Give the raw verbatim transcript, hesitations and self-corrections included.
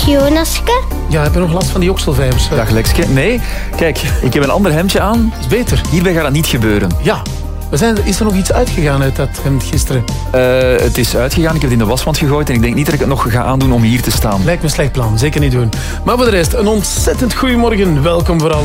Jonaske. Ja, heb je nog last van die okselvijvers? Dag Lekske. Nee, kijk, ik heb een ander hemdje aan. Is beter. Hierbij gaat dat niet gebeuren. Ja. We zijn, is er nog iets uitgegaan uit dat hemd gisteren? Uh, het is uitgegaan, ik heb het in de wasmand gegooid en ik denk niet dat ik het nog ga aandoen om hier te staan. Lijkt me een slecht plan, zeker niet doen. Maar voor de rest, een ontzettend goedemorgen. Welkom vooral.